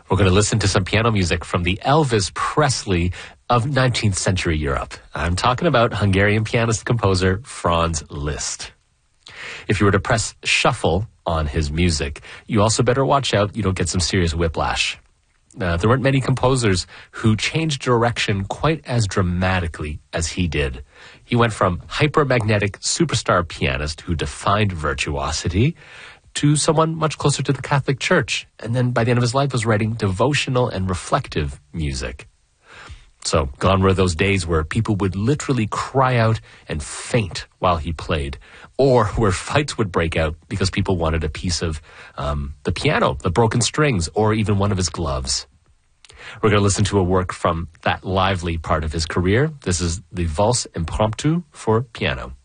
We're going to listen to some piano music from the Elvis Presley of 19th century Europe. I'm talking about Hungarian pianist-composer Franz Liszt. If you were to press shuffle on his music, you also better watch out you don't get some serious whiplash. There weren't many composers who changed direction quite as dramatically as he did. He went from hypermagnetic superstar pianist who defined virtuosity to someone much closer to the Catholic Church, and then by the end of his life was writing devotional and reflective music. So, gone were those days where people would literally cry out and faint while he played, or where fights would break out because people wanted a piece of the piano, the broken strings, or even one of his gloves. We're going to listen to a work from that lively part of his career. This is the Valse Impromptu for piano.